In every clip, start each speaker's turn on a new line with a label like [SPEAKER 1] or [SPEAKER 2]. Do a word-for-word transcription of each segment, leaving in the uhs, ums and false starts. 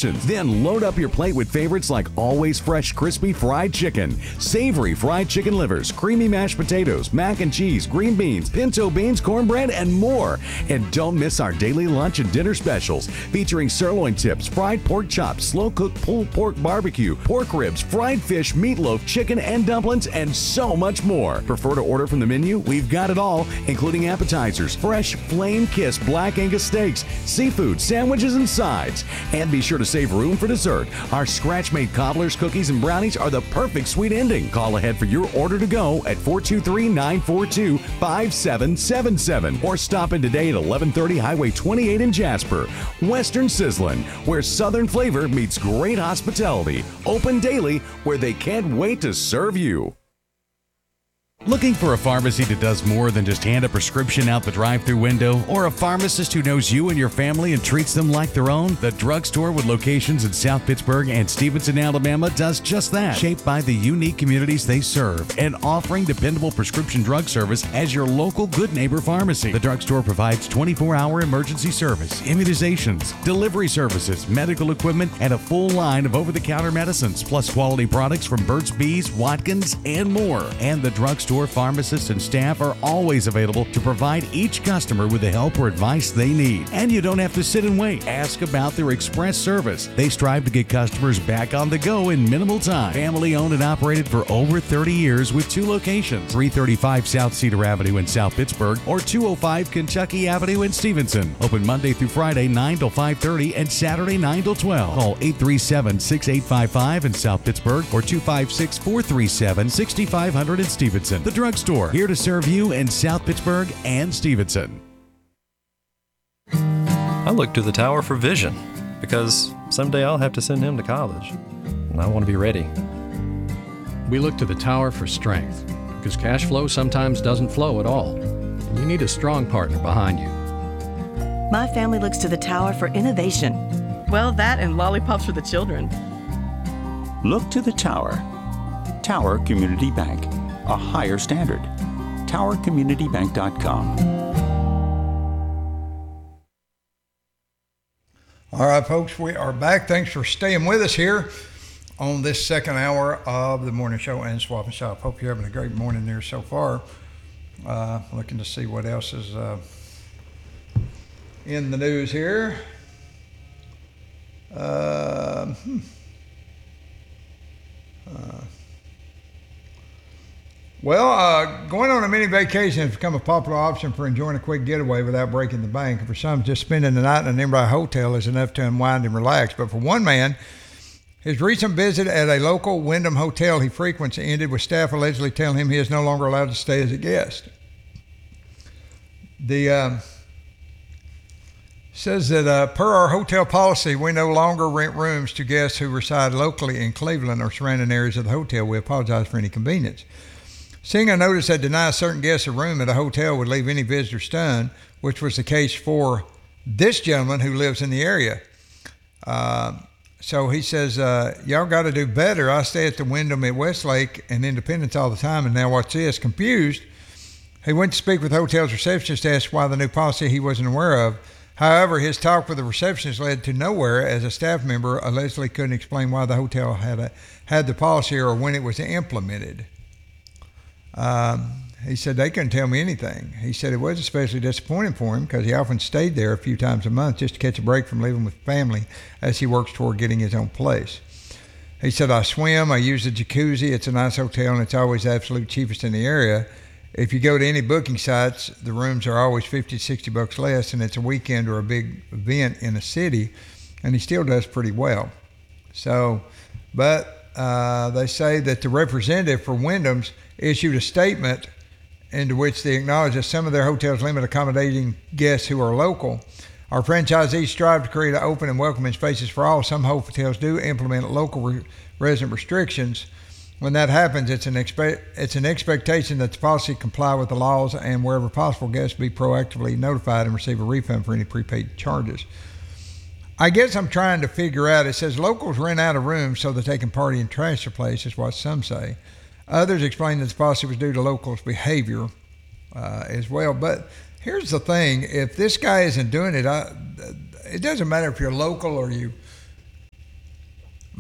[SPEAKER 1] options. Then load up your plate with favorites like always fresh, crispy fried chicken, savory fried chicken livers, creamy mashed potatoes, mac and cheese, green beans, pinto beans, cornbread, and more. And don't miss our daily lunch and dinner specials featuring sirloin tips, fried pork chops, slow-cooked pulled pork barbecue, pork ribs, fried fish, meatloaf, chicken and dumplings, and so much more. Prefer to order from the menu? We've got it all, including appetizers, fresh flame-kissed black Angus steaks, seafood, sandwiches, and sides. And be sure to save room for dessert. Our scratch-made cobblers, cookies, and brownies are the perfect sweet ending. Call ahead for your order to go at four two three, nine four two, five seven seven seven or stop in today at eleven thirty Highway twenty-eight in Jasper. Western Sizzlin', where Southern flavor meets great hospitality. Open daily, where they can't wait to serve you. Looking for a pharmacy that does more than just hand a prescription out the drive-thru window, or a pharmacist who knows you and your family and treats them like their own? The drugstore with locations in South Pittsburgh and Stevenson, Alabama does just that. Shaped by the unique communities they serve and offering dependable prescription drug service as your local good neighbor pharmacy. The drugstore provides twenty-four hour emergency service, immunizations, delivery services, medical equipment, and a full line of over-the-counter medicines, plus quality products from Burt's Bees, Watkins, and more. And the drugstore pharmacists and staff are always available to provide each customer with the help or advice they need. And you don't have to sit and wait. Ask about their express service. They strive to get customers back on the go in minimal time. Family owned and operated for over thirty years with two locations, three thirty-five South Cedar Avenue in South Pittsburgh or two oh five Kentucky Avenue in Stevenson. Open Monday through Friday nine till five thirty and Saturday nine till twelve. Call eight three seven, six eight five five in South Pittsburgh or two five six, four three seven, six five zero zero in Stevenson. The Drugstore, here to serve you in South Pittsburgh and Stevenson.
[SPEAKER 2] I look to the tower for vision because someday I'll have to send him to college, and I want to be ready.
[SPEAKER 3] We look to the tower for strength because cash flow sometimes doesn't flow at all, and you need a strong partner behind you.
[SPEAKER 4] My family looks to the tower for innovation.
[SPEAKER 5] Well, that and lollipops for the children.
[SPEAKER 6] Look to the tower. Tower Community Bank. A higher standard. tower community bank dot com.
[SPEAKER 7] All right, folks, we are back. Thanks for staying with us here on this second hour of the morning show and Swap and Shop. Hope you're having a great morning there so far. Uh, looking to see what else is uh, in the news here. Uh, hmm. uh, Well, uh, going on a mini vacation has become a popular option for enjoying a quick getaway without breaking the bank. And for some, just spending the night in a nearby hotel is enough to unwind and relax. But for one man, his recent visit at a local Wyndham hotel he frequents ended with staff allegedly telling him he is no longer allowed to stay as a guest. The uh, says that uh, per our hotel policy, we no longer rent rooms to guests who reside locally in Cleveland or surrounding areas of the hotel. We apologize for any inconvenience. Seeing a notice that denies certain guests a room at a hotel would leave any visitor stunned, which was the case for this gentleman who lives in the area. Uh, so he says, uh, y'all got to do better. I stay at the Wyndham at Westlake and Independence all the time, and now watch this. Confused, he went to speak with the hotel's receptionist to ask why the new policy he wasn't aware of. However, his talk with the receptionist led to nowhere, as a staff member allegedly couldn't explain why the hotel had a, had the policy or when it was implemented. Um, he said they couldn't tell me anything. He said it was especially disappointing for him because he often stayed there a few times a month just to catch a break from living with family as he works toward getting his own place. He said, I swim, I use the jacuzzi, it's a nice hotel, and it's always the absolute cheapest in the area. If you go to any booking sites, the rooms are always fifty, sixty bucks less, and it's a weekend or a big event in a city, and he still does pretty well. So, but uh, they say that the representative for Wyndham's issued a statement into which they acknowledge that some of their hotels limit accommodating guests who are local. Our franchisees strive to create an open and welcoming spaces for all. Some hotels do implement local re- resident restrictions. When that happens, it's an expe- it's an expectation that the policy comply with the laws, and wherever possible, guests be proactively notified and receive a refund for any prepaid charges. I guess I'm trying to figure out, it says locals rent out a room so that they can party and trash the place, is what some say. Others explain that the policy was due to locals' behavior uh, as well. But here's the thing. If this guy isn't doing it, I, it doesn't matter if you're local or you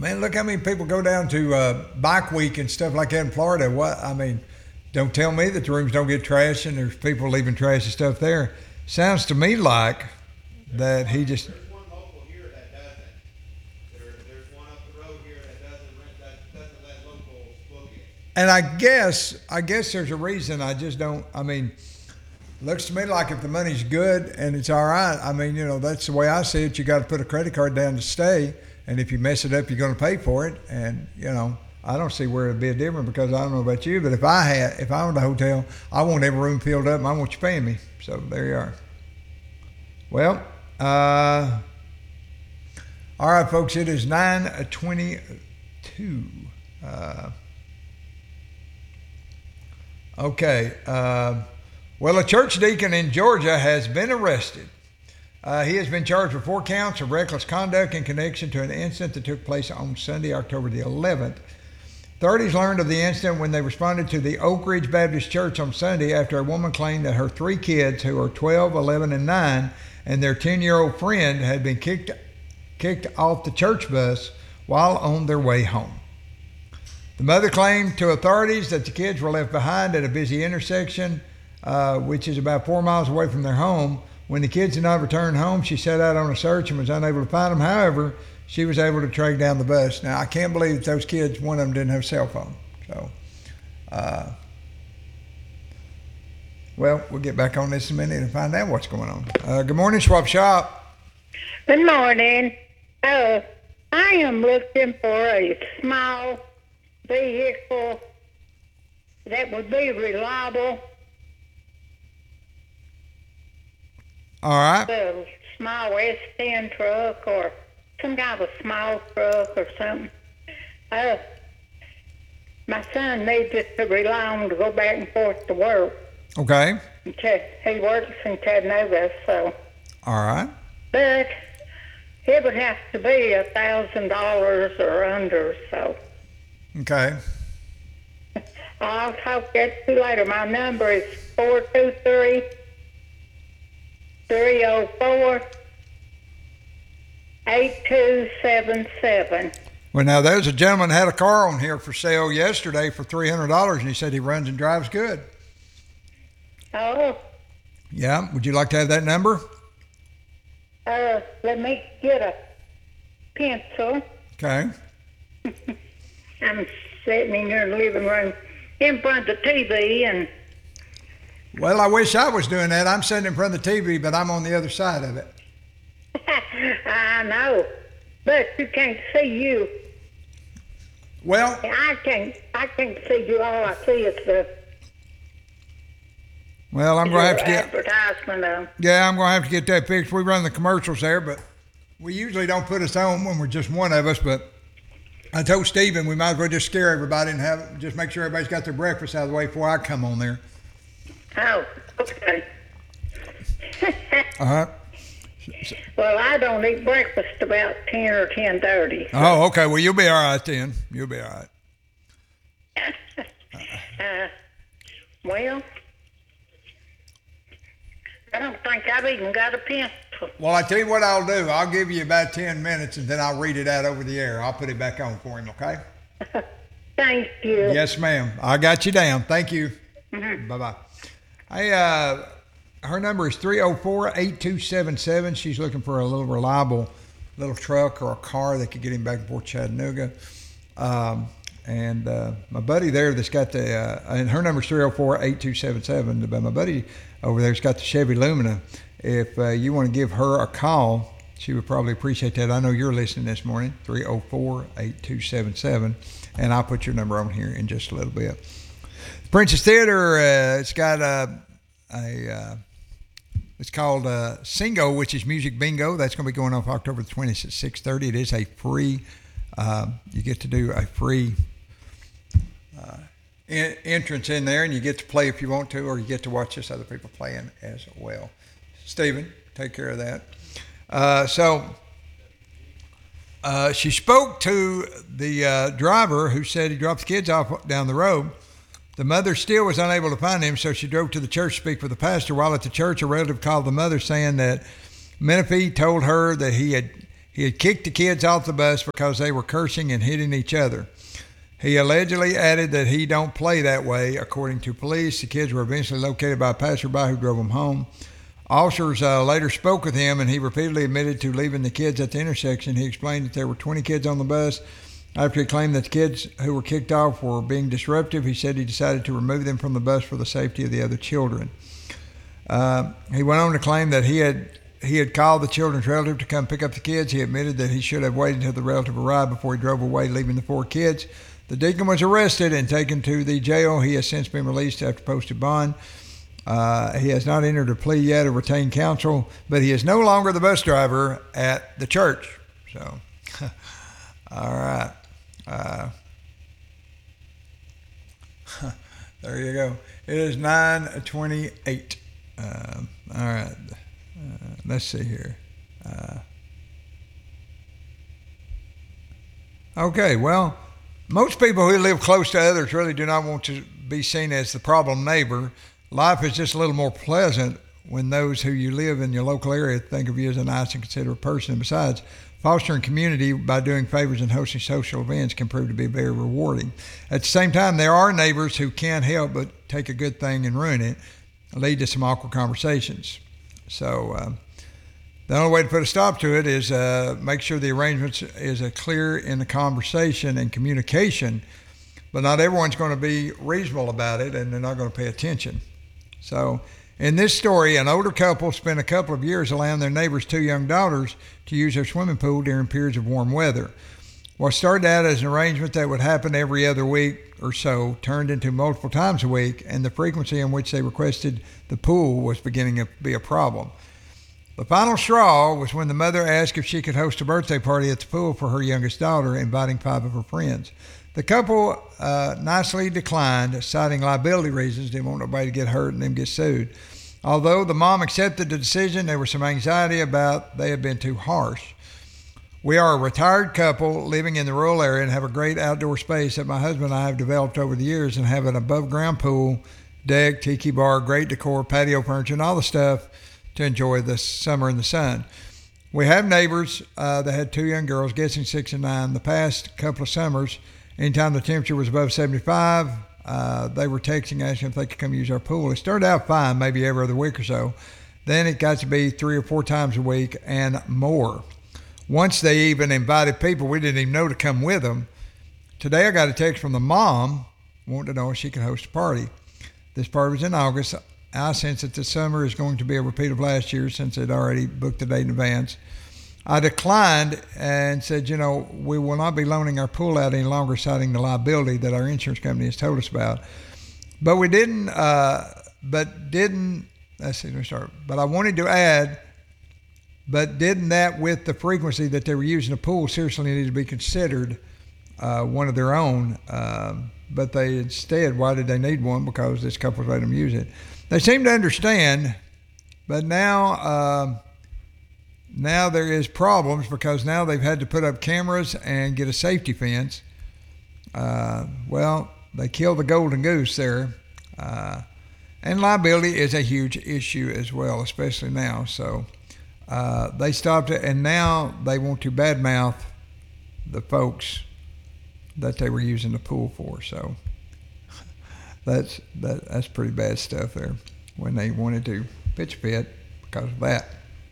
[SPEAKER 7] Man, look how many people go down to uh, Bike Week and stuff like that in Florida. What I mean, don't tell me that the rooms don't get trashed and there's people leaving trash and stuff there. Sounds to me like that he just.
[SPEAKER 8] There's one local here that doesn't. There, there's one up the road here that doesn't rent, that doesn't let locals book it.
[SPEAKER 7] And I guess, I guess there's a reason. I just don't. I mean, looks to me like if the money's good and it's all right. I mean, you know, that's the way I see it. You got to put a credit card down to stay. And if you mess it up, you're going to pay for it. And, you know, I don't see where it'd be a difference because I don't know about you, but if I had, if I owned a hotel, I want every room filled up and I want you paying me. So there you are. Well, uh, all right, folks, it is nine twenty-two. Uh, okay. Uh, well, a church deacon in Georgia has been arrested. Uh, he has been charged with four counts of reckless conduct in connection to an incident that took place on Sunday, October the eleventh. Authorities learned of the incident when they responded to the Oak Ridge Baptist Church on Sunday after a woman claimed that her three kids, who are twelve, eleven, and nine, and their ten-year-old friend had been kicked, kicked off the church bus while on their way home. The mother claimed to authorities that the kids were left behind at a busy intersection, uh, which is about four miles away from their home. When the kids did not return home, she set out on a search and was unable to find them. However, she was able to track down the bus. Now, I can't believe that those kids, one of them didn't have a cell phone. So, uh, well, we'll get back on this in a minute and find out what's going on. Uh, good morning, Schwab Shop.
[SPEAKER 9] Good morning. Uh, I am looking for a small vehicle that would be reliable.
[SPEAKER 7] All right.
[SPEAKER 9] A small S ten truck or some kind of a small truck or something. Uh, my son needs it to rely on to go back and forth to work.
[SPEAKER 7] Okay.
[SPEAKER 9] He works in Chattanooga, so.
[SPEAKER 7] All right.
[SPEAKER 9] But it would have to be a thousand dollars or under, so.
[SPEAKER 7] Okay.
[SPEAKER 9] I'll talk to you later. My number is four two three, three oh four, eight two seven seven.
[SPEAKER 7] Well, now, there's a gentleman had a car on here for sale yesterday for three hundred dollars, and he said he runs and drives good.
[SPEAKER 9] Oh.
[SPEAKER 7] Yeah. Would you like to have that number?
[SPEAKER 9] Uh, let me get a pencil.
[SPEAKER 7] Okay.
[SPEAKER 9] I'm sitting in your living room in front of the T V and...
[SPEAKER 7] Well, I wish I was doing that. I'm sitting in front of the T V, but I'm on the other side of it.
[SPEAKER 9] I know, but you can't see you.
[SPEAKER 7] Well,
[SPEAKER 9] I can't. I can't see you. All I see is the.
[SPEAKER 7] Well, I'm going to have to get
[SPEAKER 9] advertisement of.
[SPEAKER 7] Yeah, I'm going to have to get that fixed. We run the commercials there, but we usually don't put us on when we're just one of us. But I told Stephen we might as well just scare everybody and have just make sure everybody's got their breakfast out of the way before I come on there.
[SPEAKER 9] Oh, okay.
[SPEAKER 7] Uh huh.
[SPEAKER 9] Well, I don't eat breakfast about ten or ten thirty. So.
[SPEAKER 7] Oh, okay. Well, you'll be all right then. You'll be all right.
[SPEAKER 9] uh, well, I don't think I've even got a pencil.
[SPEAKER 7] Well, I tell you what I'll do. I'll give you about ten minutes, and then I'll read it out over the air. I'll put it back on for him, okay?
[SPEAKER 9] Thank you.
[SPEAKER 7] Yes, ma'am. I got you down. Thank you.
[SPEAKER 9] Mm-hmm.
[SPEAKER 7] Bye-bye. Hey, uh, her number is three oh four, eight two seven seven. She's looking for a little reliable little truck or a car that could get him back and forth to Chattanooga. Um, and uh, my buddy there that's got the, uh, and her number is three oh four, eight two seven seven. But my buddy over there's got the Chevy Lumina. If uh, you want to give her a call, she would probably appreciate that. I know you're listening this morning, three oh four, eight two seven seven. And I'll put your number on here in just a little bit. Princess Theater, uh, it's got a, a uh, it's called uh, Singo, which is Music Bingo. That's going to be going off October the twentieth at six thirty. It is a free, uh, you get to do a free uh, in, entrance in there, and you get to play if you want to, or you get to watch this other people playing as well. Stephen, take care of that. Uh, so uh, she spoke to the uh, driver who said he dropped the kids off down the road. The mother still was unable to find him, so she drove to the church to speak with the pastor. While at the church, a relative called the mother saying that Menifee told her that he had He had kicked the kids off the bus because they were cursing and hitting each other. He allegedly added that he don't play that way. According to police, the kids were eventually located by a passerby who drove them home. Officers uh, later spoke with him, and he repeatedly admitted to leaving the kids at the intersection. He explained that there were twenty kids on the bus. After he claimed that the kids who were kicked off were being disruptive, he said he decided to remove them from the bus for the safety of the other children. Uh, he went on to claim that he had he had called the children's relative to come pick up the kids. He admitted that he should have waited until the relative arrived before he drove away, leaving the four kids. The deacon was arrested and taken to the jail. He has since been released after posted bond. Uh, he has not entered a plea yet or retained counsel, but he is no longer the bus driver at the church. So, all right. Uh, there you go. It is nine twenty-eight. Uh, all right. Uh, let's see here. Uh, okay, well, most people who live close to others really do not want to be seen as the problem neighbor. Life is just a little more pleasant when those who you live in your local area think of you as a nice and considerate person. And besides, fostering community by doing favors and hosting social events can prove to be very rewarding. At the same time, there are neighbors who can't help but take a good thing and ruin it, lead to some awkward conversations. So uh, the only way to put a stop to it is uh, make sure the arrangements is uh, clear in the conversation and communication, but not everyone's going to be reasonable about it, and they're not going to pay attention. So in this story, an older couple spent a couple of years allowing their neighbor's two young daughters to use their swimming pool during periods of warm weather. What started out as an arrangement that would happen every other week or so turned into multiple times a week, and the frequency in which they requested the pool was beginning to be a problem. The final straw was when the mother asked if she could host a birthday party at the pool for her youngest daughter, inviting five of her friends. The couple uh, nicely declined, citing liability reasons. They didn't want nobody to get hurt and them get sued. Although the mom accepted the decision, there was some anxiety about they had been too harsh. We are a retired couple living in the rural area and have a great outdoor space that my husband and I have developed over the years, and have an above-ground pool, deck, tiki bar, great decor, patio furniture, and all the stuff to enjoy the summer in the sun. We have neighbors uh, that had two young girls, guessing six and nine. The past couple of summers, anytime the temperature was above seventy-five, uh, they were texting asking if they could come use our pool. It started out fine, maybe every other week or so. Then it got to be three or four times a week and more. Once they even invited people we didn't even know to come with them. Today I got a text from the mom wanting to know if she could host a party. This party was in August. I sense that this summer is going to be a repeat of last year since they'd already booked the date in advance. I declined and said, you know, we will not be loaning our pool out any longer, citing the liability that our insurance company has told us about. But we didn't, uh, but didn't, let's see, let me start. But I wanted to add, but didn't that with the frequency that they were using the pool seriously needed to be considered uh, one of their own. Uh, but they instead, why did they need one? Because this couple let them use it. They seem to understand, but now, uh, Now there is problems because now they've had to put up cameras and get a safety fence. Uh, well, they killed the golden goose there. Uh, and liability is a huge issue as well, especially now. So uh, they stopped it, and now they want to badmouth the folks that they were using the pool for. So that's that, that's pretty bad stuff there when they wanted to pitch fit because of that.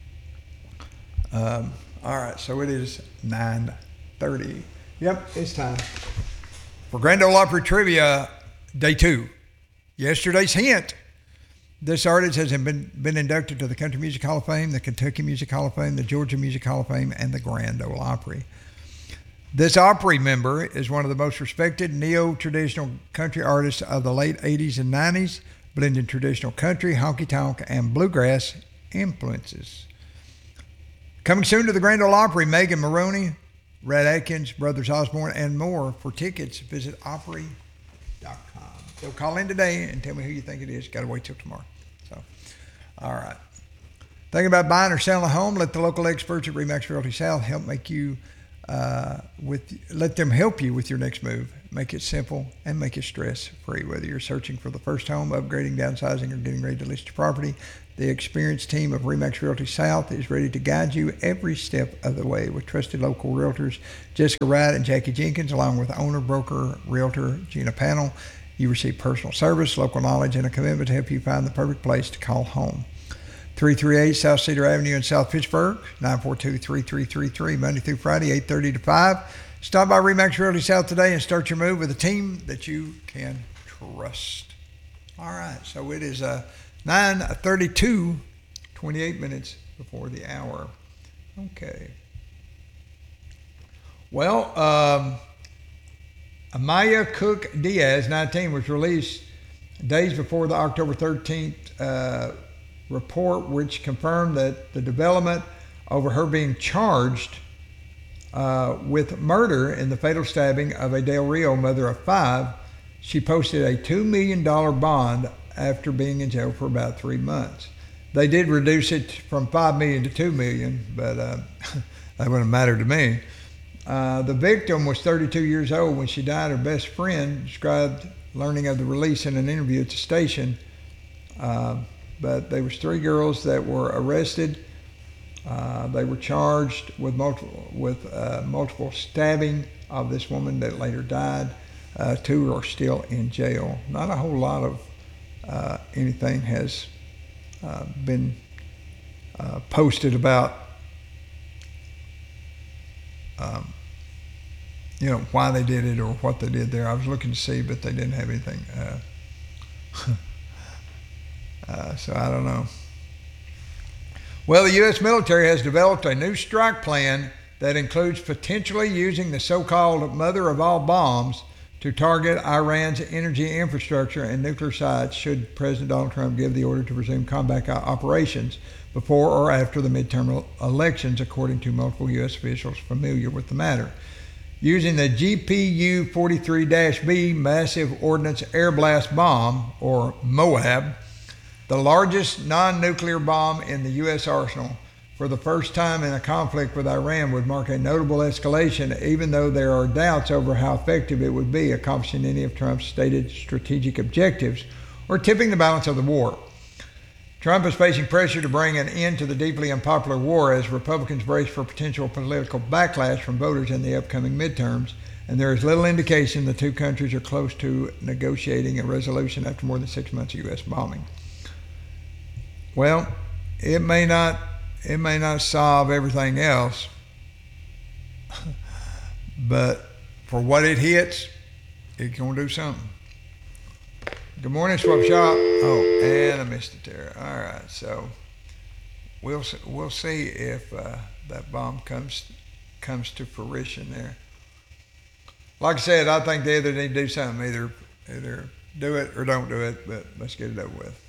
[SPEAKER 7] Um, all right, so it is nine thirty. Yep, it's time for Grand Ole Opry Trivia Day two. Yesterday's hint. This artist has been, been inducted to the Country Music Hall of Fame, the Kentucky Music Hall of Fame, the Georgia Music Hall of Fame, and the Grand Ole Opry. This Opry member is one of the most respected neo-traditional country artists of the late eighties and nineties, blending traditional country, honky-tonk, and bluegrass influences. Coming soon to the Grand Ole Opry, Megan Maroney, Red Atkins, Brothers Osborne, and more. For tickets, visit opry dot com. So call in today and tell me who you think it is. Got to wait till tomorrow. So, all right. Thinking about buying or selling a home? Let the local experts at Remax Realty South help make you uh, with let them help you with your next move. Make it simple and make it stress-free. Whether you're searching for the first home, upgrading, downsizing, or getting ready to list your property, the experienced team of RE/MAX Realty South is ready to guide you every step of the way with trusted local realtors Jessica Wright and Jackie Jenkins, along with owner, broker, realtor Gina Panel. You receive personal service, local knowledge, and a commitment to help you find the perfect place to call home. three thirty-eight South Cedar Avenue in South Pittsburgh, nine four two, three three three three, Monday through Friday, eight thirty to five. Stop by RE/MAX Realty South today and start your move with a team that you can trust. All right, so it is uh, nine thirty-two, twenty-eight minutes before the hour. Okay. Well, um, Amaya Cook Diaz, nineteen, was released days before the October thirteenth uh, report, which confirmed that the development over her being charged uh, with murder in the fatal stabbing of a Del Rio mother of five. She posted a two million dollars bond after being in jail for about three months. They did reduce it from five million dollars to two million dollars, but uh, that wouldn't matter to me. Uh, the victim was thirty-two years old when she died. Her best friend described learning of the release in an interview at the station. Uh, but there was three girls that were arrested. Uh, they were charged with multiple with uh, multiple stabbing of this woman that later died. Uh, two are still in jail. Not a whole lot of uh, anything has uh, been uh, posted about um, you know, why they did it or what they did there. I was looking to see, but they didn't have anything. Uh, uh, so I don't know. Well, the U S military has developed a new strike plan that includes potentially using the so-called mother of all bombs to target Iran's energy infrastructure and nuclear sites should President Donald Trump give the order to resume combat operations before or after the midterm elections, according to multiple U S officials familiar with the matter. Using the G P U forty-three B Massive Ordnance Air Blast Bomb, or MOAB, the largest non-nuclear bomb in the U S arsenal, for the first time in a conflict with Iran would mark a notable escalation, even though there are doubts over how effective it would be accomplishing any of Trump's stated strategic objectives or tipping the balance of the war. Trump is facing pressure to bring an end to the deeply unpopular war as Republicans brace for potential political backlash from voters in the upcoming midterms, and there is little indication the two countries are close to negotiating a resolution after more than six months of U S bombing. Well, it may not it may not solve everything else, but for what it hits, it's going to do something. Good morning, Swap Shop. Oh, and I missed it there. All right, so we'll we'll see if uh, that bomb comes comes to fruition there. Like I said, I think they either need to do something, either either do it or don't do it. But let's get it over with.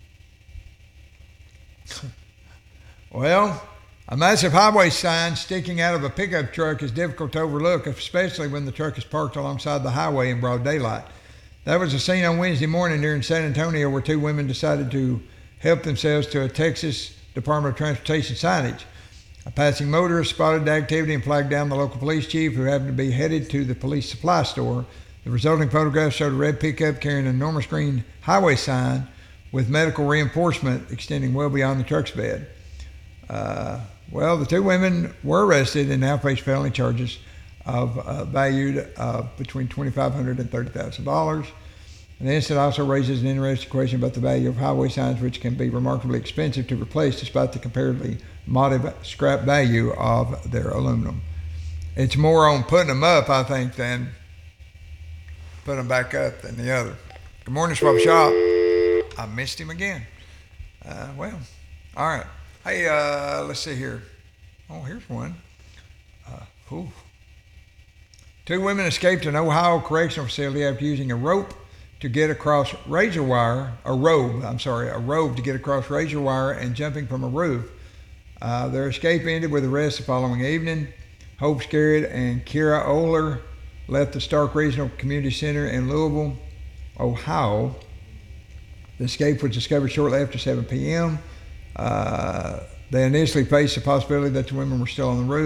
[SPEAKER 7] Well, a massive highway sign sticking out of a pickup truck is difficult to overlook, especially when the truck is parked alongside the highway in broad daylight. That was a scene on Wednesday morning here in San Antonio where two women decided to help themselves to a Texas Department of Transportation signage. A passing motorist spotted the activity and flagged down the local police chief, who happened to be headed to the police supply store. The resulting photograph showed a red pickup carrying an enormous green highway sign with medical reinforcement extending well beyond the truck's bed. Uh, well, the two women were arrested and now face felony charges of uh, valued uh, between twenty-five hundred dollars and thirty thousand dollars. And the incident also raises an interesting question about the value of highway signs, which can be remarkably expensive to replace despite the comparatively modest scrap value of their aluminum. It's more on putting them up, I think, than putting them back up than the other. Good morning, Swap Shop. I missed him again. Uh, well, all right. Hey, uh, let's see here. Oh, here's one. Uh, ooh. Two women escaped an Ohio correctional facility after using a rope to get across razor wire, a robe, I'm sorry, a robe to get across razor wire and jumping from a roof. Uh, their escape ended with arrest the following evening. Hope Scarrett and Kira Oler left the Stark Regional Community Center in Louisville, Ohio. The escape was discovered shortly after seven p.m. Uh, they initially faced the possibility that the women were still on the roof.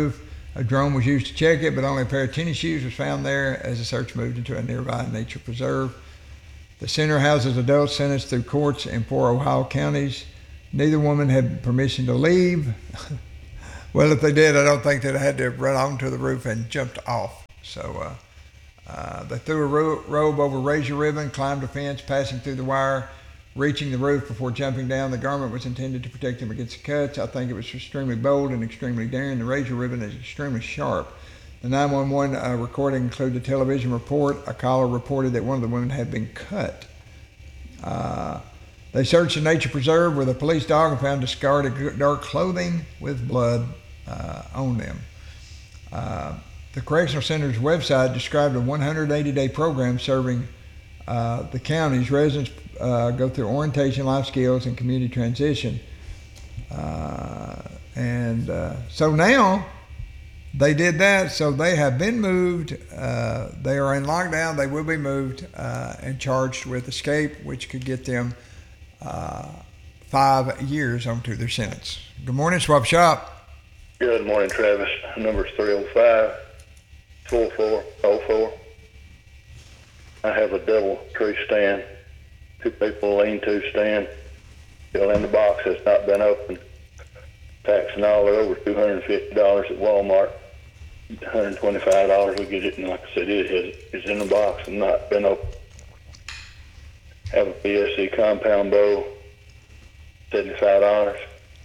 [SPEAKER 7] A drone was used to check it, but only a pair of tennis shoes was found there as the search moved into a nearby nature preserve. The center houses adults sentenced through courts in four Ohio counties. Neither woman had permission to leave. Well, if they did, I don't think they'd have had to run onto the roof and jumped off. So uh, uh, they threw a ro- robe over razor ribbon, climbed a fence, passing through the wire, reaching the roof before jumping down. The garment was intended to protect them against the cuts. I think it was extremely bold and extremely daring. The razor ribbon is extremely sharp. The nine one one uh, recording included a television report. A caller reported that one of the women had been cut. Uh, they searched the nature preserve with a police dog and found discarded dark clothing with blood uh, on them. Uh, the Correctional Center's website described a one hundred eighty day program serving uh, the county's residents uh, go through orientation, life skills, and community transition. Uh, and uh, so now, they did that, so they have been moved. Uh, they are in lockdown. They will be moved uh, and charged with escape, which could get them uh, five years onto their sentence. Good morning, Swap Shop.
[SPEAKER 10] Good morning, Travis. Number's three oh five, four four oh four. I have a double tree stand, two people lean-to stand, still in the box, has not been opened. Taxing all it over two hundred fifty dollars at Walmart, one hundred twenty-five dollars we get it, and like I said, it is it's in the box and not been opened. Have a P S C compound bow, seventy-five dollars.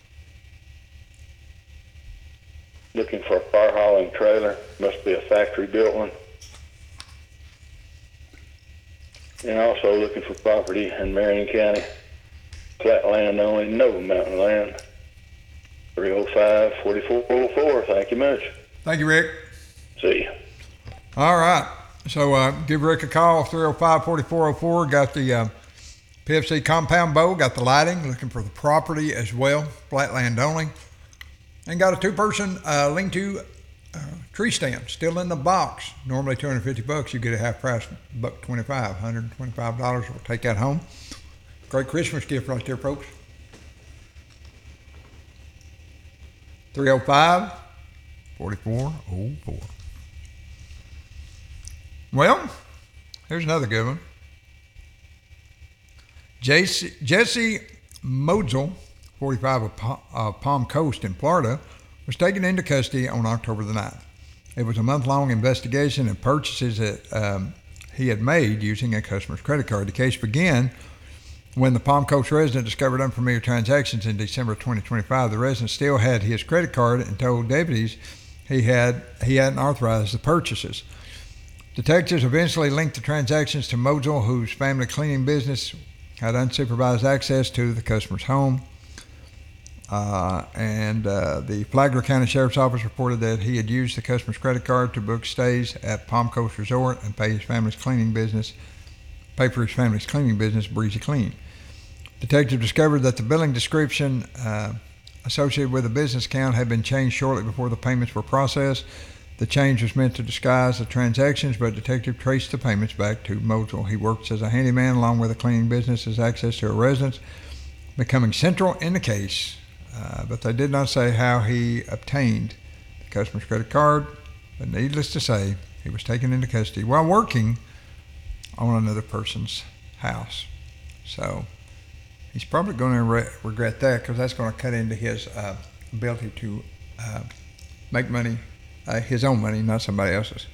[SPEAKER 10] Looking for a fire hauling trailer, must be a factory built one. And also looking for property in Marion County, flat land only, no mountain land. three oh five, four four oh four. Thank you much.
[SPEAKER 7] Thank you, Rick.
[SPEAKER 10] See you.
[SPEAKER 7] All right. So uh, give Rick a call, three oh five, four four oh four. Got the uh, P F C compound bow, got the lighting, looking for the property as well, flat land only. And got a two-person uh, lean-to uh, tree stand, still in the box. Normally two hundred fifty bucks, you get a half price, buck twenty-five, one hundred twenty-five dollars. We'll take that home. Great Christmas gift right there, folks. three oh five, four four oh four. Well, here's another good one. Jesse, Jesse Mozel, forty-five of uh, Palm Coast in Florida, was taken into custody on October the ninth. It was a month-long investigation and purchases that um, he had made using a customer's credit card. The case began when the Palm Coast resident discovered unfamiliar transactions in December twenty twenty-five. The resident still had his credit card and told deputies he had he hadn't authorized the purchases. Detectives eventually linked the transactions to Mozel, whose family cleaning business had unsupervised access to the customer's home. Uh, and uh, the Flagler County Sheriff's Office reported that he had used the customer's credit card to book stays at Palm Coast Resort and pay his family's cleaning business, pay for his family's cleaning business, Breezy Clean. Detectives discovered that the billing description uh, associated with the business account had been changed shortly before the payments were processed. The change was meant to disguise the transactions, but detective traced the payments back to Mozel. He works as a handyman along with a cleaning business, has access to a residence, becoming central in the case. Uh, but they did not say how he obtained the customer's credit card. But needless to say, he was taken into custody while working on another person's house. So he's probably going to re- regret that, because that's going to cut into his uh, ability to uh, make money, uh, his own money, not somebody else's.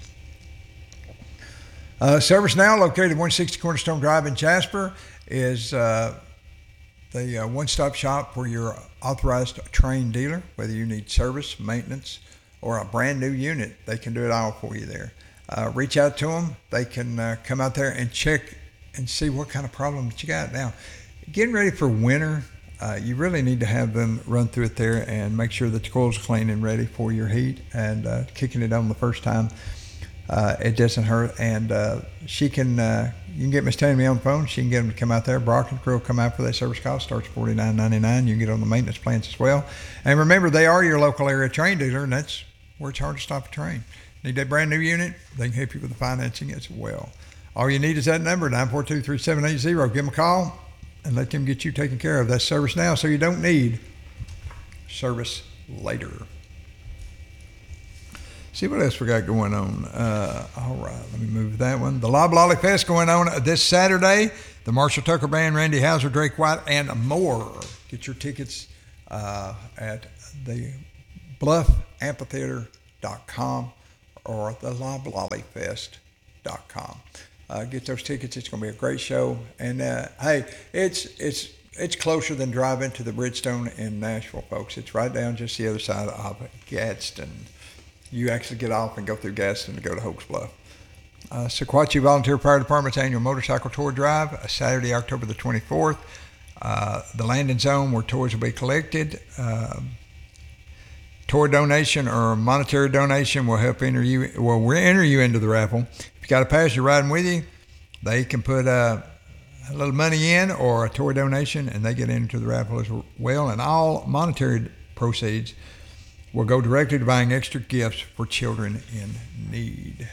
[SPEAKER 7] Uh, ServiceNow, located at one sixty Cornerstone Drive in Jasper, is uh, the uh, one-stop shop for your authorized trained dealer. Whether you need service, maintenance, or a brand new unit, they can do it all for you there. Uh, reach out to them. They can uh, come out there and check and see what kind of problem that you got. Now, getting ready for winter, uh, you really need to have them run through it there and make sure that the coil's clean and ready for your heat. And uh, kicking it on the first time, uh, it doesn't hurt. And uh, she can, uh, you can get Miss Tammy on the phone. She can get them to come out there. Brock and crew will come out for that service call. Starts forty-nine ninety-nine. You can get on the maintenance plans as well. And remember, they are your local area train dealer, and that's where it's hard to stop a train. Need that brand new unit? They can help you with the financing as well. All you need is that number, nine four two, three seven eight zero. Give them a call and let them get you taken care of. That's service now, so you don't need service later. See what else we got going on. Uh, all right, let me move that one. The Loblolly Fest going on this Saturday. The Marshall Tucker Band, Randy Hauser, Drake White, and more. Get your tickets uh, at the bluff amphitheater dot com or the loblolly fest dot com. Uh, get those tickets. It's going to be a great show. And uh, hey, it's it's it's closer than driving to the Bridgestone in Nashville, folks. It's right down just the other side of Gadsden. You actually get off and go through Gadsden to go to Hoax Bluff. Uh, Sequatchie Volunteer Fire Department's annual motorcycle tour drive, uh, Saturday, October the twenty-fourth. Uh, the landing zone where toys will be collected. Uh, tour donation or monetary donation will help enter you. Well, we'll enter you into the raffle. If you got a passenger riding with you, they can put uh, a little money in or a tour donation, and they get into the raffle as well. And all monetary proceeds will go directly to buying extra gifts for children in need.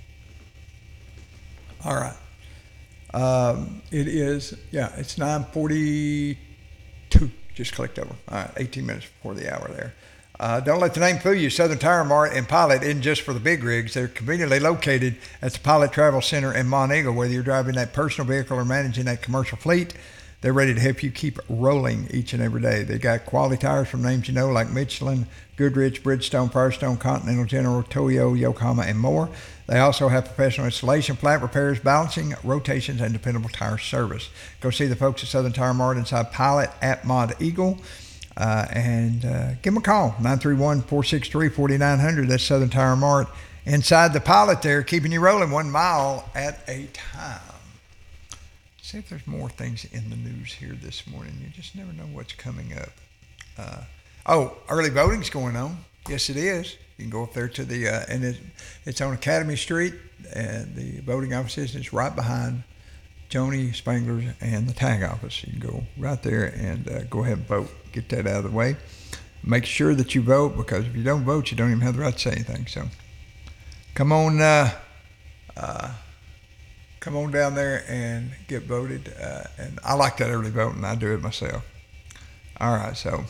[SPEAKER 7] All right. Um, it is, yeah, it's nine forty-two. Just clicked over. All right, eighteen minutes before the hour there. Uh, don't let the name fool you. Southern Tire Mart and Pilot isn't just for the big rigs. They're conveniently located at the Pilot Travel Center in Monteagle. Whether you're driving that personal vehicle or managing that commercial fleet, they're ready to help you keep rolling each and every day. They got quality tires from names you know like Michelin, Goodrich, Bridgestone, Firestone, Continental, General, Toyo, Yokohama, and more. They also have professional installation, plant repairs, balancing, rotations, and dependable tire service. Go see the folks at Southern Tire Mart inside Pilot at Monteagle. Uh, and uh, give them a call, nine three one, four six three, four nine zero zero. That's Southern Tire Mart inside the Pilot there, keeping you rolling one mile at a time. See if there's more things in the news here this morning. You just never know what's coming up. Uh, oh, early voting's going on. Yes, it is. You can go up there to the, uh, and it, it's on Academy Street, and the voting office is it's right behind Joni Spangler's and the tag office. You can go right there and uh, go ahead and vote. Get that out of the way. Make sure that you vote, because if you don't vote, you don't even have the right to say anything. So come on, uh, uh, come on down there and get voted. Uh, and I like that early voting. I do it myself. All right, so.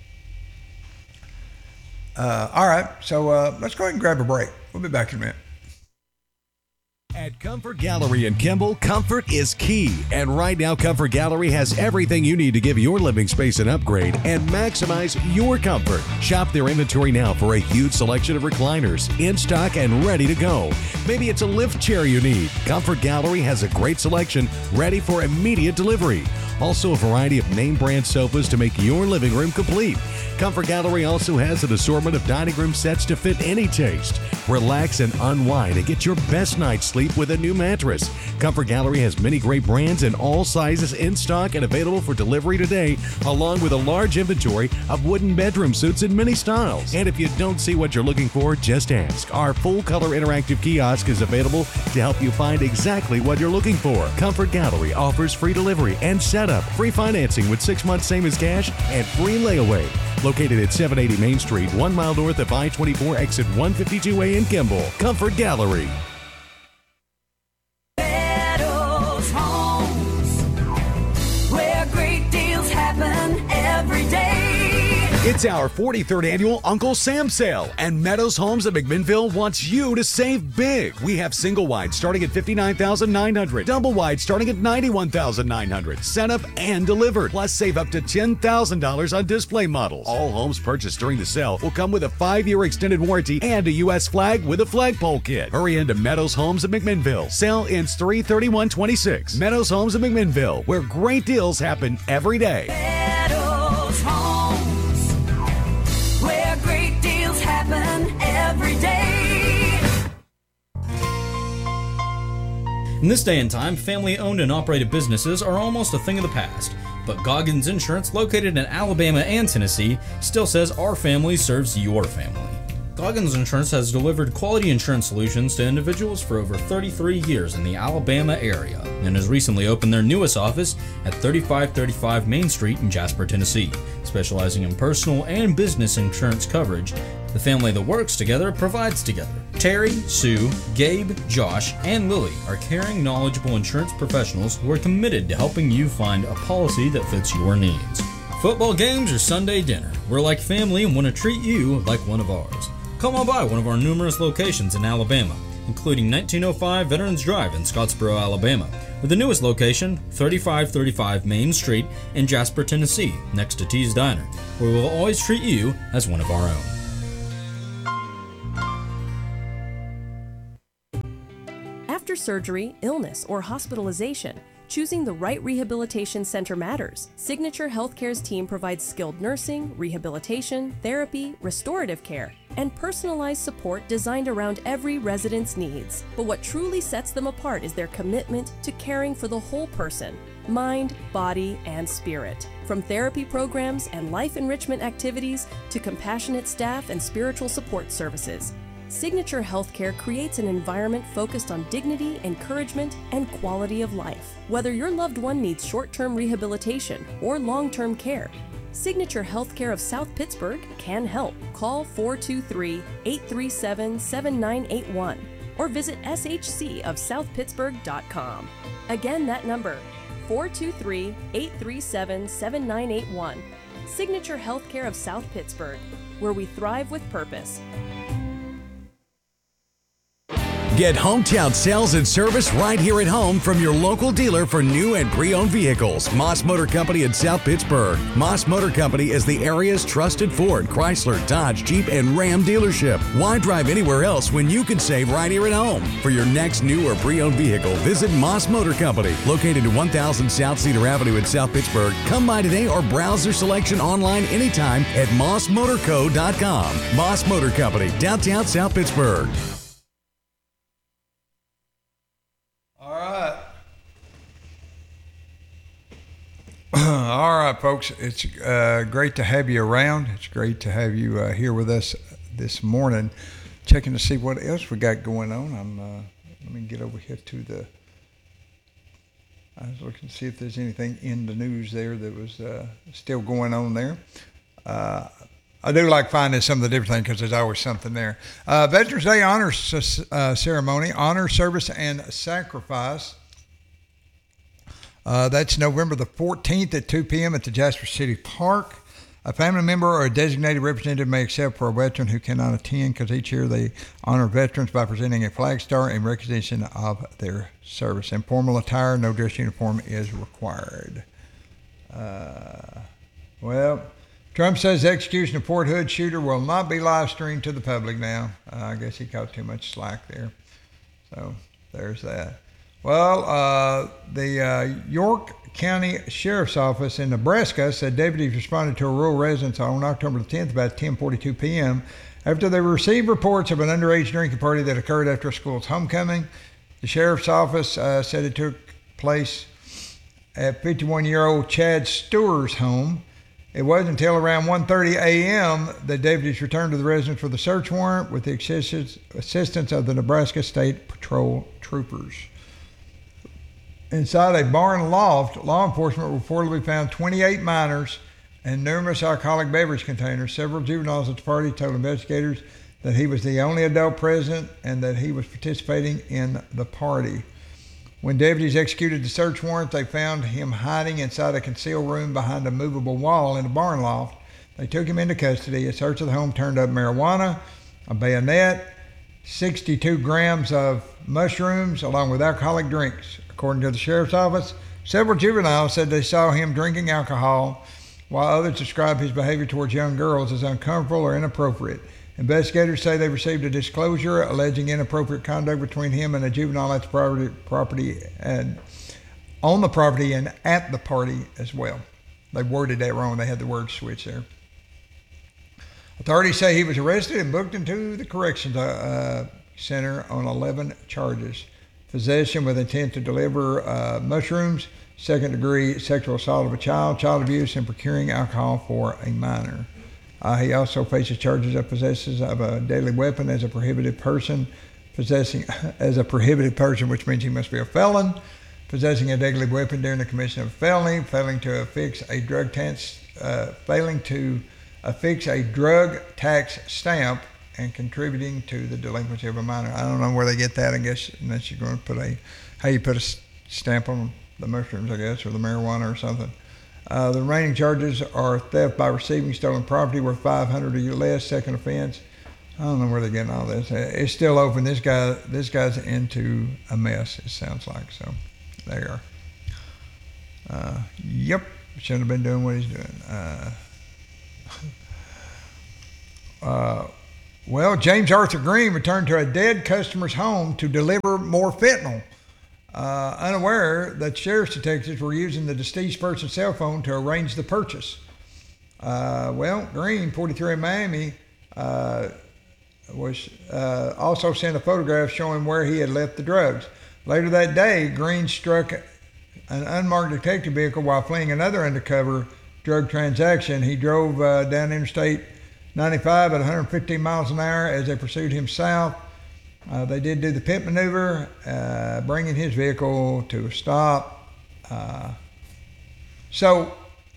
[SPEAKER 7] Uh, all right, so uh, let's go ahead and grab a break. We'll be back in a minute.
[SPEAKER 1] At Comfort Gallery in Kimball, comfort is key. And right now, Comfort Gallery has everything you need to give your living space an upgrade and maximize your comfort. Shop their inventory now for a huge selection of recliners in stock and ready to go. Maybe it's a lift chair you need. Comfort Gallery has a great selection ready for immediate delivery. Also, a variety of name brand sofas to make your living room complete. Comfort Gallery also has an assortment of dining room sets to fit any taste. Relax and unwind and get your best night's sleep with a new mattress. Comfort Gallery has many great brands in all sizes in stock and available for delivery today, along with a large inventory of wooden bedroom suits in many styles. And if you don't see what you're looking for, just ask. Our full-color interactive kiosk is available to help you find exactly what you're looking for. Comfort Gallery offers free delivery and setup, free financing with six months same as cash, and free layaway. Located at seven eighty Main Street, one mile north of I twenty-four, exit one fifty-two A in Kimball. Comfort Gallery.
[SPEAKER 11] Meadows Homes, where great deals happen every day.
[SPEAKER 1] It's our forty-third annual Uncle Sam sale, and Meadows Homes of McMinnville wants you to save big. We have single wide starting at fifty-nine thousand nine hundred dollars, double wide starting at ninety-one thousand nine hundred dollars, set up and delivered. Plus, save up to ten thousand dollars on display models. All homes purchased during the sale will come with a five-year extended warranty and a U S flag with a flagpole kit. Hurry into Meadows Homes of McMinnville. Sale ends three thirty-one twenty-six. Meadows Homes of McMinnville, where great deals happen every day.
[SPEAKER 11] Meadows Homes, where great deals happen every day.
[SPEAKER 12] In this day and time, family-owned and operated businesses are almost a thing of the past. But Goggins Insurance, located in Alabama and Tennessee, still says our family serves your family. Goggins Insurance has delivered quality insurance solutions to individuals for over thirty-three years in the Alabama area and has recently opened their newest office at thirty-five thirty-five Main Street in Jasper, Tennessee. Specializing in personal and business insurance coverage, the family that works together provides together. Terry, Sue, Gabe, Josh, and Lily are caring, knowledgeable insurance professionals who are committed to helping you find a policy that fits your needs. Football games or Sunday dinner, we're like family and want to treat you like one of ours. Come on by one of our numerous locations in Alabama, including nineteen oh five Veterans Drive in Scottsboro, Alabama, with the newest location, thirty-five thirty-five Main Street in Jasper, Tennessee, next to T's Diner, where we will always treat you as one of our own.
[SPEAKER 13] After surgery, illness, or hospitalization, choosing the right rehabilitation center matters. Signature Healthcare's team provides skilled nursing, rehabilitation, therapy, restorative care, and personalized support designed around every resident's needs. But what truly sets them apart is their commitment to caring for the whole person, mind, body, and spirit. From therapy programs and life enrichment activities to compassionate staff and spiritual support services, Signature Healthcare creates an environment focused on dignity, encouragement, and quality of life. Whether your loved one needs short-term rehabilitation or long-term care, Signature Healthcare of South Pittsburgh can help. Call four two three, eight three seven, seven nine eight one or visit s h c of south pittsburgh dot com. Again, that number, four two three, eight three seven, seven nine eight one. Signature Healthcare of South Pittsburgh, where we thrive with purpose.
[SPEAKER 1] Get hometown sales and service right here at home from your local dealer for new and pre-owned vehicles. Moss Motor Company in South Pittsburgh. Moss Motor Company is the area's trusted Ford, Chrysler, Dodge, Jeep, and Ram dealership. Why drive anywhere else when you can save right here at home? For your next new or pre-owned vehicle, visit Moss Motor Company, located at one thousand South Cedar Avenue in South Pittsburgh. Come by today or browse their selection online anytime at moss motor co dot com. Moss Motor Company, downtown South Pittsburgh.
[SPEAKER 7] All right, folks, it's uh, great to have you around. It's great to have you uh, here with us this morning, checking to see what else we got going on. I'm uh, let me get over here to the. I was looking to see if there's anything in the news there that was uh, still going on there. Uh, I do like finding some of the different things because there's always something there. Uh, Veterans Day honor uh, ceremony, honor, service, and sacrifice. Uh, that's November the fourteenth at two p.m. at the Jasper City Park. A family member or a designated representative may accept for a veteran who cannot attend, because each year they honor veterans by presenting a flag star in recognition of their service. In formal attire, no dress uniform is required. Uh, well, Trump says the execution of Fort Hood shooter will not be live streamed to the public now. Uh, I guess he caught too much slack there. So there's that. Well, uh, the uh, York County Sheriff's Office in Nebraska said deputies responded to a rural residence on October the tenth about ten forty-two p.m. after they received reports of an underage drinking party that occurred after a school's homecoming. The Sheriff's Office uh, said it took place at fifty-one-year-old Chad Stewart's home. It wasn't until around one thirty a.m. that deputies returned to the residence for the search warrant with the assistance of the Nebraska State Patrol troopers. Inside a barn loft, law enforcement reportedly found twenty-eight minors and numerous alcoholic beverage containers. Several juveniles at the party told investigators that he was the only adult present and that he was participating in the party. When deputies executed the search warrant, they found him hiding inside a concealed room behind a movable wall in the barn loft. They took him into custody. A search of the home turned up marijuana, a bayonet, sixty-two grams of mushrooms, along with alcoholic drinks. According to the Sheriff's Office, several juveniles said they saw him drinking alcohol, while others described his behavior towards young girls as uncomfortable or inappropriate. Investigators say they received a disclosure alleging inappropriate conduct between him and a juvenile at the property, property and on the property and at the party as well. They worded that wrong. They had the word switch there. Authorities say he was arrested and booked into the corrections uh, center on eleven charges. Possession with intent to deliver uh, mushrooms, second degree sexual assault of a child, child abuse, and procuring alcohol for a minor. Uh, he also faces charges of possession of a deadly weapon as a prohibited person, possessing as a prohibited person, which means he must be a felon, possessing a deadly weapon during the commission of a felony, failing to affix a drug tax, uh, failing to affix a drug tax stamp, and contributing to the delinquency of a minor. I don't know where they get that, I guess, unless you're going to put a, how you put a stamp on the mushrooms, I guess, or the marijuana or something. Uh, the remaining charges are theft by receiving stolen property worth five hundred dollars or less, second offense, I don't know where they're getting all this. It's still open. This guy, this guy's into a mess. It sounds like so. There. Uh, yep, shouldn't have been doing what he's doing. Uh, uh, well, James Arthur Green returned to a dead customer's home to deliver more fentanyl. Uh, unaware that sheriff's detectives were using the deceased person's cell phone to arrange the purchase. Uh, well, Green, forty-three in Miami, uh, was uh, also sent a photograph showing where he had left the drugs. Later that day, Green struck an unmarked detective vehicle while fleeing another undercover drug transaction. He drove uh, down Interstate ninety-five at one hundred fifteen miles an hour as they pursued him south. Uh, they did do the pit maneuver, uh, bringing his vehicle to a stop. Uh, so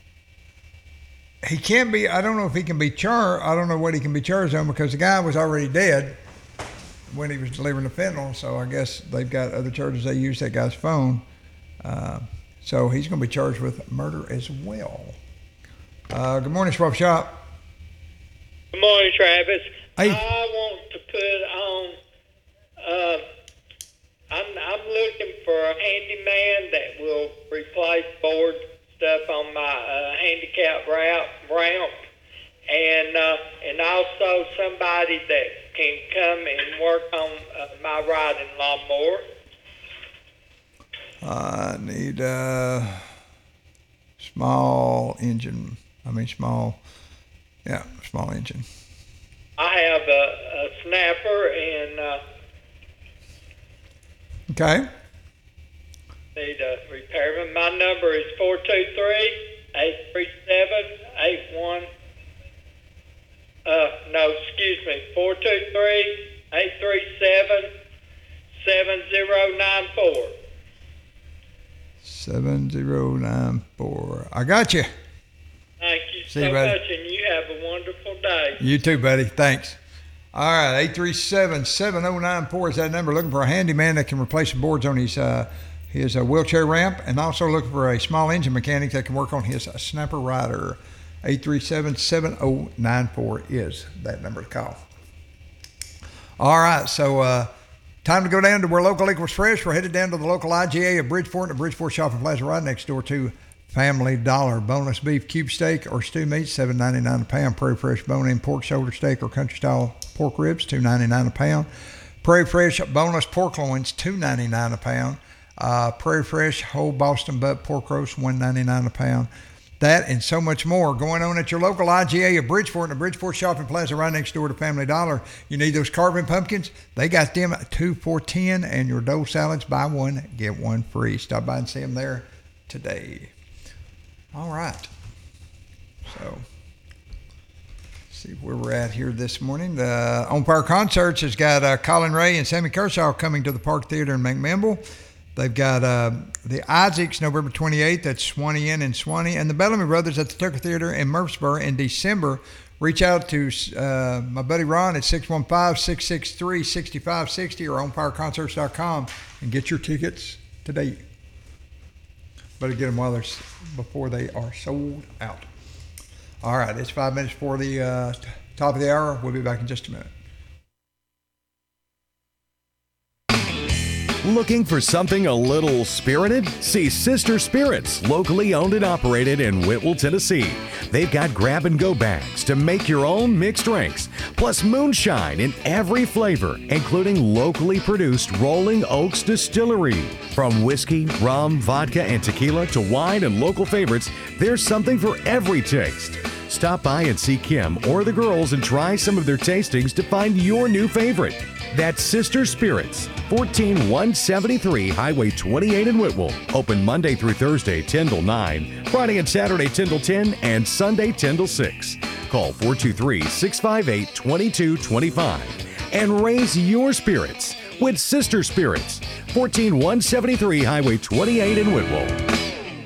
[SPEAKER 7] he can't be, I don't know if he can be charged, I don't know what he can be charged on because the guy was already dead when he was delivering the fentanyl, so I guess they've got other charges. They used that guy's phone. Uh, so he's going to be charged with murder as well. Uh, good morning, Swap Shop.
[SPEAKER 14] Good morning, Travis.
[SPEAKER 7] Hey.
[SPEAKER 14] I want to put on, uh, I'm, I'm looking for a handyman that will replace board stuff on my uh, handicap ramp, ramp and uh, and also somebody that can come and work on uh, my riding lawnmower.
[SPEAKER 7] I need a small engine. I mean, small, yeah, small engine.
[SPEAKER 14] I have a, a snapper and uh,
[SPEAKER 7] okay.
[SPEAKER 14] need a repairman. My number is four two three, eight three seven, eight one. Uh, no, excuse me, four two three, eight three seven, seven zero nine four.
[SPEAKER 7] seven zero nine four. I got you.
[SPEAKER 14] Thank you
[SPEAKER 7] See
[SPEAKER 14] so
[SPEAKER 7] you, buddy.
[SPEAKER 14] much, and you have a wonderful day.
[SPEAKER 7] You too, buddy. Thanks. All right, eight three seven, seven zero nine four is that number. Looking for a handyman that can replace the boards on his uh, his uh, wheelchair ramp, and also looking for a small engine mechanic that can work on his uh, snapper rider. eight three seven, seven zero nine four is that number to call. All right, so uh, time to go down to where local equals fresh. We're headed down to the local I G A of Bridgeport and the Bridgeport Shopping Plaza right next door to Family Dollar. Boneless beef cube steak or stew meat, seven ninety-nine a pound. Prairie Fresh bone-in pork shoulder steak or country style pork ribs, two ninety-nine a pound. Prairie Fresh boneless pork loins, two ninety-nine a pound. Uh, Prairie Fresh whole Boston butt pork roast, one ninety-nine a pound. That and so much more going on at your local I G A of Bridgeport and the Bridgeport Shopping Plaza right next door to Family Dollar. You need those carving pumpkins? They got them at two for ten, and your dough salads, buy one, get one free. Stop by and see them there today. All right. So, see where we're at here this morning. The On Fire Concerts has got uh, Colin Ray and Sammy Kershaw coming to the Park Theater in McMinnville. They've got uh, the Isaacs November twenty-eighth at Swanee Inn in Swanee, and the Bellamy Brothers at the Tucker Theater in Murfreesboro in December. Reach out to uh, my buddy Ron at six one five, six six three, six five six zero or on fire concerts dot com and get your tickets today. Better get them while they're, before they are sold out. All right, it's five minutes before the uh, top of the hour. We'll be back in just a minute.
[SPEAKER 1] Looking for something a little spirited? See Sister Spirits, locally owned and operated in Whitwell, Tennessee. They've got grab-and-go bags to make your own mixed drinks, plus moonshine in every flavor, including locally produced Rolling Oaks Distillery. From whiskey, rum, vodka, and tequila to wine and local favorites, there's something for every taste. Stop by and see Kim or the girls and try some of their tastings to find your new favorite. That's Sister Spirits, fourteen one seventy-three Highway twenty-eight in Whitwell. Open Monday through Thursday, ten till nine, Friday and Saturday, ten till ten, and Sunday, ten till six. Call four two three, six five eight, two two two five and raise your spirits with Sister Spirits, fourteen one seventy-three Highway twenty-eight in Whitwell.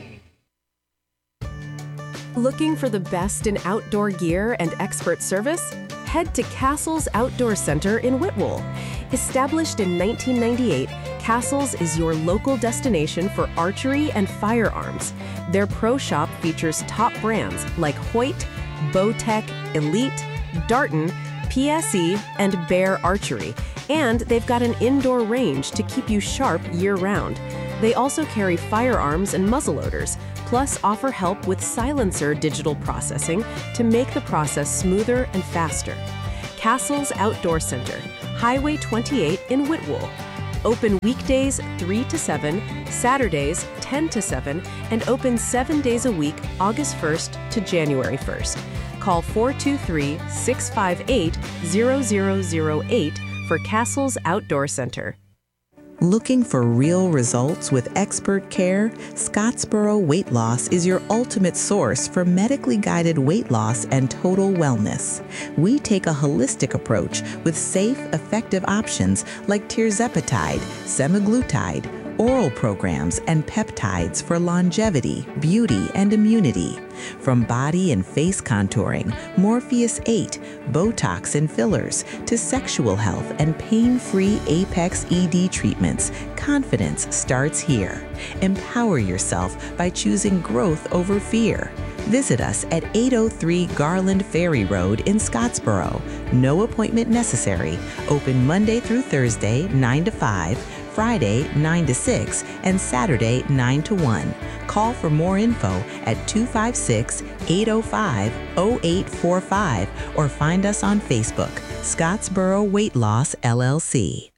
[SPEAKER 13] Looking for the best in outdoor gear and expert service? Head to Castles Outdoor Center in Whitwell. Established in nineteen ninety-eight, Castles is your local destination for archery and firearms. Their pro shop features top brands like Hoyt, Bowtech, Elite, Darton, P S E, and Bear Archery. And they've got an indoor range to keep you sharp year-round. They also carry firearms and muzzleloaders, plus offer help with silencer digital processing to make the process smoother and faster. Castles Outdoor Center, Highway twenty-eight in Whitwell. Open weekdays three to seven, Saturdays ten to seven, and open seven days a week, August first to January first. Call four two three, six five eight, zero zero zero eight for Castles Outdoor Center.
[SPEAKER 15] Looking for real results with expert care? Scottsboro Weight Loss is your ultimate source for medically guided weight loss and total wellness. We take a holistic approach with safe, effective options like tirzepatide, semaglutide, oral programs, and peptides for longevity, beauty, and immunity. From body and face contouring, Morpheus eight, Botox and fillers, to sexual health and pain-free Apex E D treatments, confidence starts here. Empower yourself by choosing growth over fear. Visit us at eight oh three Garland Ferry Road in Scottsboro. No appointment necessary. Open Monday through Thursday, nine to five, Friday, nine to six, and Saturday, nine to one. Call for more info at two five six, eight oh five, oh eight four five or find us on Facebook, Scottsboro Weight Loss, L L C.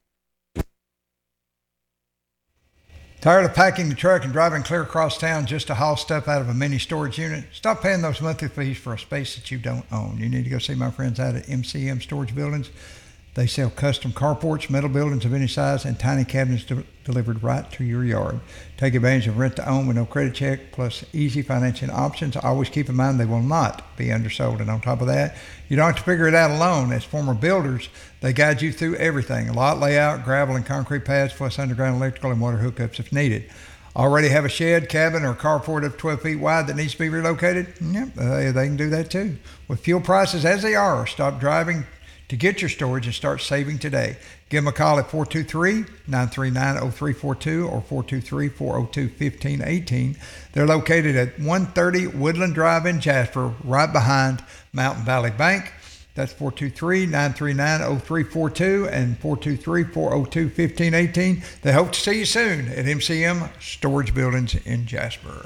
[SPEAKER 7] Tired of packing the truck and driving clear across town just to haul stuff out of a mini storage unit? Stop paying those monthly fees for a space that you don't own. You need to go see my friends out at M C M Storage Buildings. They sell custom carports, metal buildings of any size, and tiny cabinets de- delivered right to your yard. Take advantage of rent-to-own with no credit check, plus easy financing options. Always keep in mind they will not be undersold. And on top of that, you don't have to figure it out alone. As former builders, they guide you through everything. A lot layout, gravel and concrete pads, plus underground electrical and water hookups if needed. Already have a shed, cabin, or carport of twelve feet wide that needs to be relocated? Yep, uh, they can do that too. With fuel prices as they are, stop driving to get your storage and start saving today. Give them a call at four two three, nine three nine, oh three four two or four two three, four oh two, one five one eight. They're located at one thirty Woodland Drive in Jasper, right behind Mountain Valley Bank. That's four two three, nine three nine, oh three four two and four two three, four oh two, one five one eight. They hope to see you soon at M C M Storage Buildings in Jasper.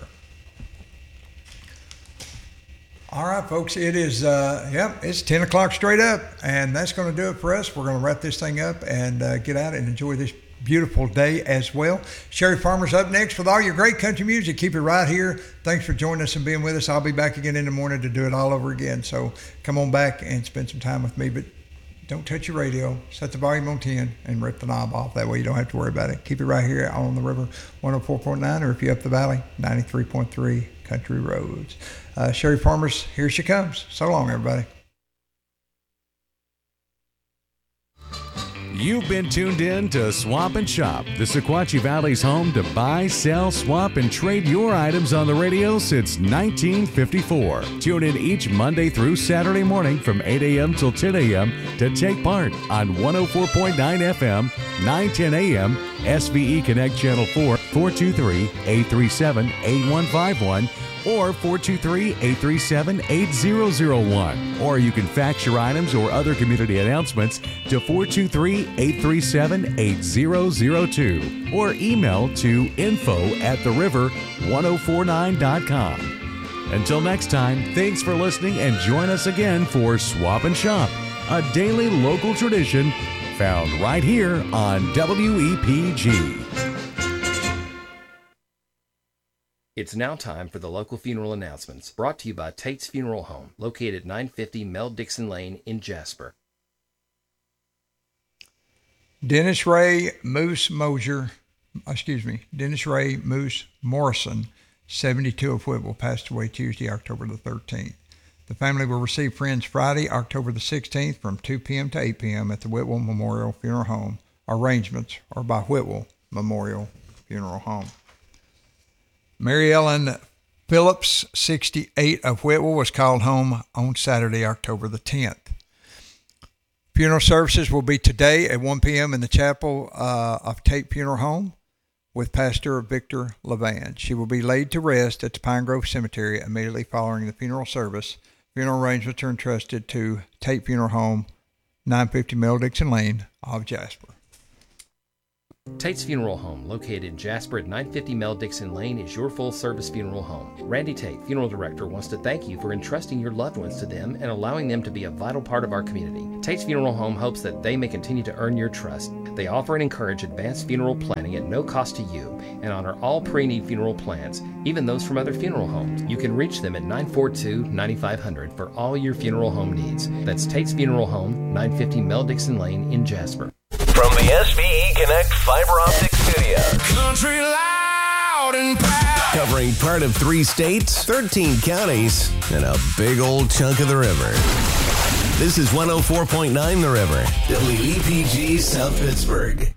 [SPEAKER 7] All right, folks, it is, uh, yep, it's ten o'clock straight up, and that's going to do it for us. We're going to wrap this thing up and uh, get out and enjoy this beautiful day as well. Sherry Farmer's up next with all your great country music. Keep it right here. Thanks for joining us and being with us. I'll be back again in the morning to do it all over again. So come on back and spend some time with me, but don't touch your radio. Set the volume on ten and rip the knob off. That way you don't have to worry about it. Keep it right here on the river, one oh four point nine, or if you're up the valley, ninety-three point three Country Roads. Uh, Sherry Farmers, here she comes. So long, everybody.
[SPEAKER 1] You've been tuned in to Swap and Shop, the Sequatchie Valley's home to buy, sell, swap, and trade your items on the radio since nineteen fifty-four. Tune in each Monday through Saturday morning from eight a.m. till ten a.m. to take part on one oh four point nine F M, nine ten a.m., S V E Connect Channel four, four two three, eight three seven, eight one five one, or four two three, eight three seven, eight zero zero one. Or you can fax your items or other community announcements to four two three, eight three seven, eight zero zero two. Or email to info at the river ten forty-nine dot com. Until next time, thanks for listening and join us again for Swap and Shop, a daily local tradition found right here on W E P G.
[SPEAKER 16] It's now time for the local funeral announcements, brought to you by Tate's Funeral Home, located at nine fifty Mel Dixon Lane in Jasper.
[SPEAKER 7] Dennis Ray Moose Mosier, excuse me, Dennis Ray Moose Morrison, seventy-two of Whitwell, passed away Tuesday, October the thirteenth. The family will receive friends Friday, October the sixteenth from two p.m. to eight p.m. at the Whitwell Memorial Funeral Home. Arrangements are by Whitwell Memorial Funeral Home. Mary Ellen Phillips, sixty-eight of Whitwell, was called home on Saturday, October the tenth. Funeral services will be today at one p.m. in the chapel uh, of Tate Funeral Home with Pastor Victor Levan. She will be laid to rest at the Pine Grove Cemetery immediately following the funeral service. Funeral arrangements are entrusted to Tate Funeral Home nine fifty Mel Dixon Lane of Jasper.
[SPEAKER 16] Tate's Funeral Home, located in Jasper at nine fifty Mel Dixon Lane, is your full-service funeral home. Randy Tate, funeral director, wants to thank you for entrusting your loved ones to them and allowing them to be a vital part of our community. Tate's Funeral Home hopes that they may continue to earn your trust. They offer and encourage advanced funeral planning at no cost to you and honor all pre-need funeral plans, even those from other funeral homes. You can reach them at nine four two, nine five zero zero for all your funeral home needs. That's Tate's Funeral Home, nine fifty Mel Dixon Lane in Jasper.
[SPEAKER 17] From the S V E Connect Fiber Optic Studio.
[SPEAKER 18] Country loud and proud.
[SPEAKER 17] Covering part of three states, thirteen counties, and a big old chunk of the river. This is one oh four point nine The River, W E P G South Pittsburgh.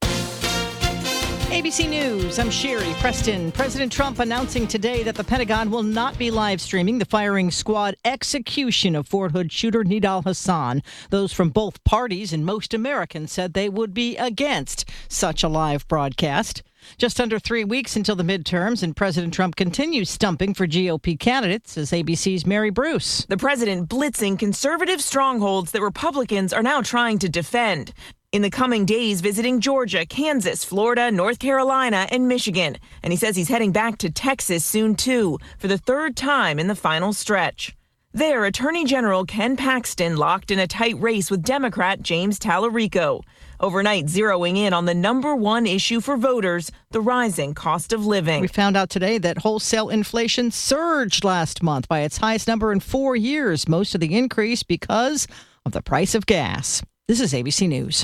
[SPEAKER 19] A B C News, I'm Sherry Preston. President Trump announcing today that the Pentagon will not be live streaming the firing squad execution of Fort Hood shooter Nidal Hasan. Those from both parties and most Americans said they would be against such a live broadcast. Just under three weeks until the midterms, and President Trump continues stumping for G O P candidates, as A B C's Mary Bruce.
[SPEAKER 20] The president blitzing conservative strongholds that Republicans are now trying to defend. In the coming days, visiting Georgia, Kansas, Florida, North Carolina, and Michigan. And he says he's heading back to Texas soon, too, for the third time in the final stretch. There, Attorney General Ken Paxton locked in a tight race with Democrat James Tallarico. Overnight zeroing in on the number one issue for voters, the rising cost of living.
[SPEAKER 19] We found out today that wholesale inflation surged last month by its highest number in four years. Most of the increase because of the price of gas. This is A B C News.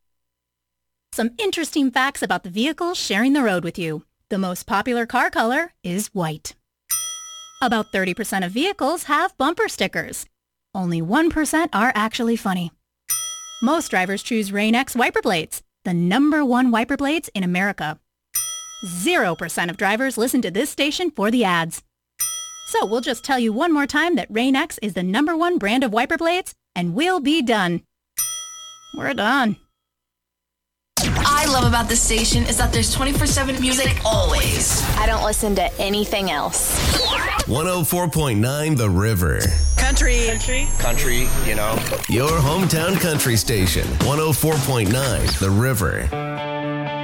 [SPEAKER 21] Some interesting facts about the vehicles sharing the road with you. The most popular car color is white. About thirty percent of vehicles have bumper stickers. Only one percent are actually funny. Most drivers choose Rain-X wiper blades, the number one wiper blades in America. Zero percent of drivers listen to this station for the ads. So we'll just tell you one more time that Rain-X is the number one brand of wiper blades, and we'll be done. We're done.
[SPEAKER 22] I love about this station is that there's twenty-four seven music always.
[SPEAKER 23] I don't listen to anything else.
[SPEAKER 17] one oh four point nine The River.
[SPEAKER 22] Country. Country.
[SPEAKER 17] Country, you know. Your hometown country station. one oh four point nine The River.